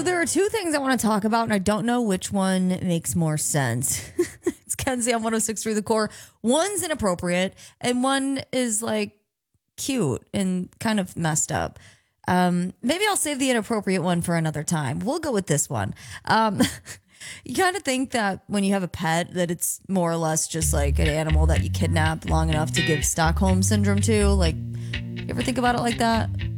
there are two things I want to talk about, and I don't know which one makes more sense. It's Kenzie on 106.3 The Core. One's inappropriate, and one is like cute and kind of messed up. Maybe I'll save the inappropriate one for another time. We'll go with this one. You kind of think that when you have a pet that it's more or less just like an animal that you kidnap long enough to give Stockholm syndrome to. Like, you ever think about it like that?